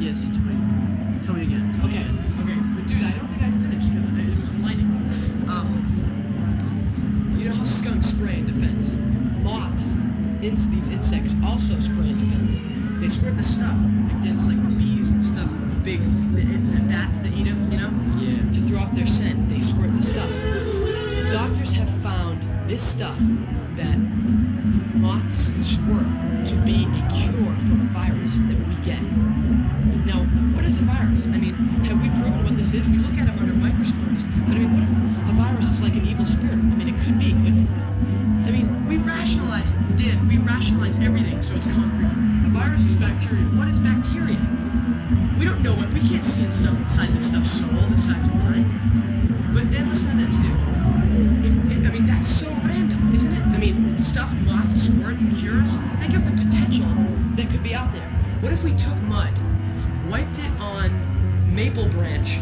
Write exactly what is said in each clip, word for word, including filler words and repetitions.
Yes, you told me. Tell me again. Okay, okay. But dude, I don't think I finished because it was enlightening. Um, you know how skunks spray in defense? Moths, in, these insects, also spray in defense. They squirt the stuff against like bees and stuff, big the, the bats that eat them, you know? Yeah. To throw off their scent, they squirt the stuff. Doctors have found this stuff that moths squirt to be a cure for a virus that we get. Now, what is a virus? I mean, have we proven what this is? We look at them under microscopes, but I mean, what if a virus is like an evil spirit? I mean, it could be, couldn't it? I mean, we rationalize, Dan, we rationalize everything so it's concrete. A virus is bacteria. What is bacteria? We don't know what, we can't see in stuff inside this stuff's soul, this side's mind. But then listen to this, dude. If, if, I mean, that's so random, isn't it? I mean, stuff moths squirt and cure us. Think of the potential that could be out there. What if we took mud, wiped it on maple branch,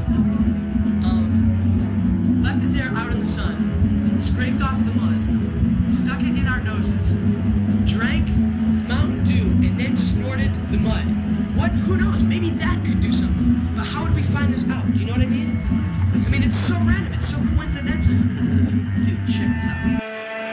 um, left it there out in the sun, scraped off the mud, stuck it in our noses, drank Mountain Dew, and then snorted the mud? What? Who knows? Maybe that could do something. But how would we find this out? Do you know what I mean? I mean, it's so random. It's so coincidental. Dude, check this out.